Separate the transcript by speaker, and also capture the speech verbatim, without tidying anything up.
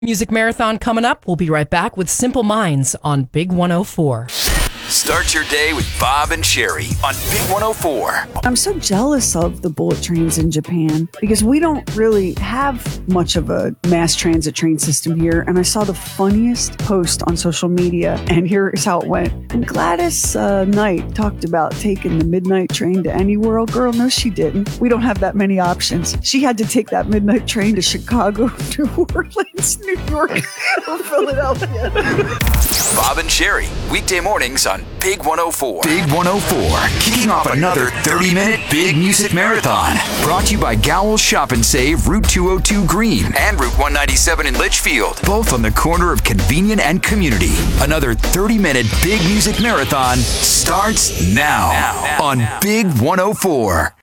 Speaker 1: Music Marathon coming up. We'll be right back with Simple Minds on Big one oh four.
Speaker 2: Start your day with Bob and Sherry on Big one oh four.
Speaker 3: I'm so jealous of the bullet trains in Japan because we don't really have much of a mass transit train system here. And I saw the funniest post on social media, and here's how it went. And Gladys uh, Knight talked about taking the midnight train to any world. Girl, no, she didn't. We don't have that many options. She had to take that midnight train to Chicago, New Orleans, New York, or Philadelphia.
Speaker 2: Bob and Sherry, weekday mornings on Big one oh four. Big one oh four, kicking off another thirty-minute Big Music Marathon. Brought to you by Gowell's Shop and Save, Route two oh two Green and Route one ninety-seven in Litchfield. Both on the corner of Convenient and Community. Another thirty-minute Big Music Marathon starts now, now, now on now. Big one oh four.